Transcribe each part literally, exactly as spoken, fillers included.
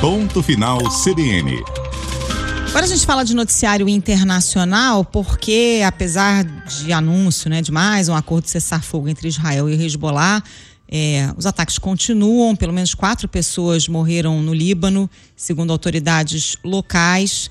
Ponto Final C B N. Agora a gente fala de noticiário internacional porque, apesar de anúncio, né, de mais um acordo de cessar-fogo entre Israel e Hezbollah, é, os ataques continuam. Pelo menos quatro pessoas morreram no Líbano, segundo autoridades locais.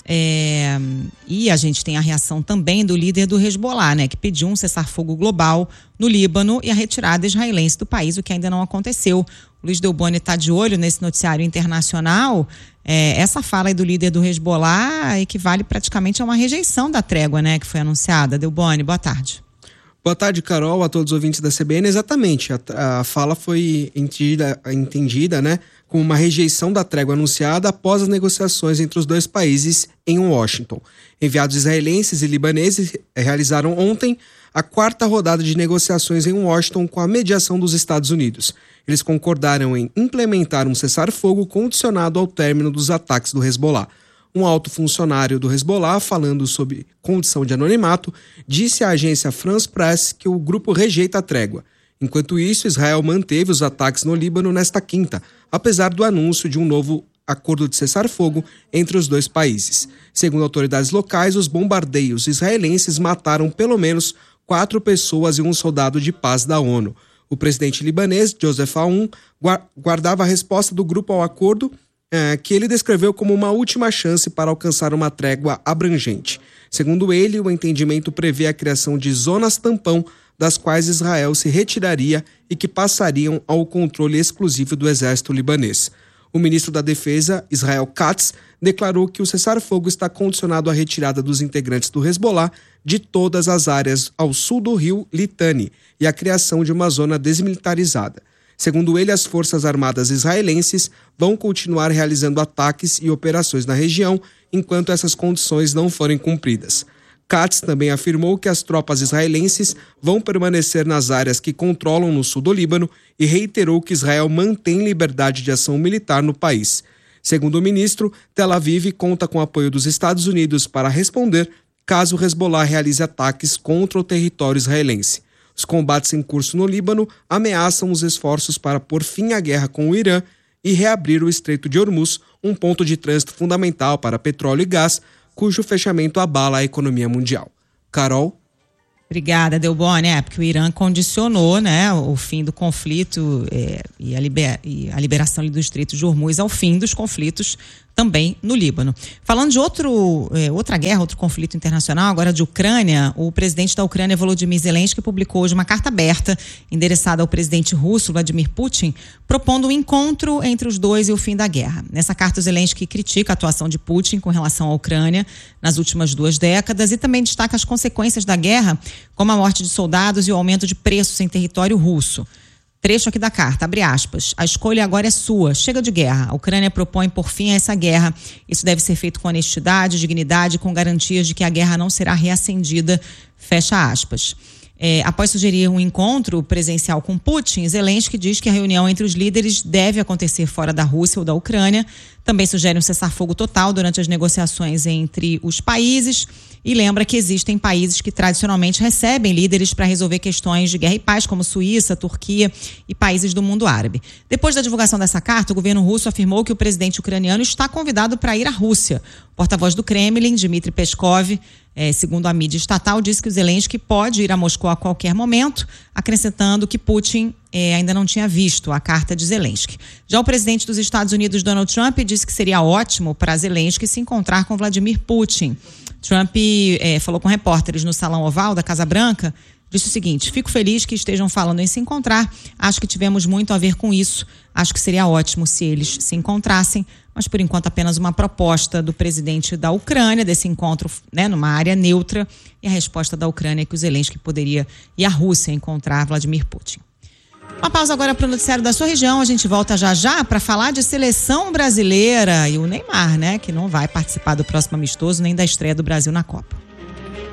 É, e a gente tem a reação também do líder do Hezbollah, né, que pediu um cessar-fogo global no Líbano e a retirada israelense do país, o que ainda não aconteceu. O Luiz Delboni está de olho nesse noticiário internacional. É, essa fala aí do líder do Hezbollah equivale praticamente a uma rejeição da trégua, né, que foi anunciada. Delboni, boa tarde. Boa tarde, Carol, a todos os ouvintes da C B N. Exatamente, a, a fala foi entendida, entendida, né, como uma rejeição da trégua anunciada após as negociações entre os dois países em Washington. Enviados israelenses e libaneses realizaram ontem a quarta rodada de negociações em Washington com a mediação dos Estados Unidos. Eles concordaram em implementar um cessar-fogo condicionado ao término dos ataques do Hezbollah. Um alto funcionário do Hezbollah, falando sob condição de anonimato, disse à agência France Press que o grupo rejeita a trégua. Enquanto isso, Israel manteve os ataques no Líbano nesta quinta, apesar do anúncio de um novo acordo de cessar-fogo entre os dois países. Segundo autoridades locais, os bombardeios israelenses mataram pelo menos quatro pessoas e um soldado de paz da ONU. O presidente libanês, Joseph Aoun, guardava a resposta do grupo ao acordo, eh, que ele descreveu como uma última chance para alcançar uma trégua abrangente. Segundo ele, o entendimento prevê a criação de zonas tampão, das quais Israel se retiraria e que passariam ao controle exclusivo do exército libanês. O ministro da Defesa, Israel Katz, declarou que o cessar-fogo está condicionado à retirada dos integrantes do Hezbollah de todas as áreas ao sul do rio Litani e à criação de uma zona desmilitarizada. Segundo ele, as forças armadas israelenses vão continuar realizando ataques e operações na região enquanto essas condições não forem cumpridas. Katz também afirmou que as tropas israelenses vão permanecer nas áreas que controlam no sul do Líbano e reiterou que Israel mantém liberdade de ação militar no país. Segundo o ministro, Tel Aviv conta com o apoio dos Estados Unidos para responder caso o Hezbollah realize ataques contra o território israelense. Os combates em curso no Líbano ameaçam os esforços para pôr fim à guerra com o Irã e reabrir o Estreito de Hormuz, um ponto de trânsito fundamental para petróleo e gás, cujo fechamento abala a economia mundial. Carol? Obrigada, Delboni. É, porque o Irã condicionou, né, o fim do conflito é, e, a liber, e a liberação do Estreito de Hormuz ao fim dos conflitos também no Líbano. Falando de outro, é, outra guerra, outro conflito internacional, agora de Ucrânia, o presidente da Ucrânia, Volodymyr Zelensky, publicou hoje uma carta aberta endereçada ao presidente russo, Vladimir Putin, propondo um encontro entre os dois e o fim da guerra. Nessa carta, o Zelensky critica a atuação de Putin com relação à Ucrânia nas últimas duas décadas e também destaca as consequências da guerra, como a morte de soldados e o aumento de preços em território russo. Trecho aqui da carta, abre aspas, a escolha agora é sua, chega de guerra, a Ucrânia propõe por fim a essa guerra, isso deve ser feito com honestidade, dignidade, com garantias de que a guerra não será reacendida, fecha aspas. É, após sugerir um encontro presencial com Putin, Zelensky diz que a reunião entre os líderes deve acontecer fora da Rússia ou da Ucrânia. Também sugere um cessar-fogo total durante as negociações entre os países e lembra que existem países que tradicionalmente recebem líderes para resolver questões de guerra e paz, como Suíça, Turquia e países do mundo árabe. Depois da divulgação dessa carta, o governo russo afirmou que o presidente ucraniano está convidado para ir à Rússia. O porta-voz do Kremlin, Dmitry Peskov, É, segundo a mídia estatal, disse que o Zelensky pode ir a Moscou a qualquer momento, acrescentando que Putin é, ainda não tinha visto a carta de Zelensky. Já o presidente dos Estados Unidos, Donald Trump, disse que seria ótimo para Zelensky se encontrar com Vladimir Putin. Trump é, falou com repórteres no Salão Oval da Casa Branca, disse o seguinte: fico feliz que estejam falando em se encontrar, acho que tivemos muito a ver com isso, acho que seria ótimo se eles se encontrassem, mas por enquanto apenas uma proposta do presidente da Ucrânia, desse encontro, né, numa área neutra, e a resposta da Ucrânia é que o Zelensky poderia ir à Rússia encontrar Vladimir Putin. Uma pausa agora para o noticiário da sua região, a gente volta já já para falar de seleção brasileira e o Neymar, né, que não vai participar do próximo amistoso nem da estreia do Brasil na Copa.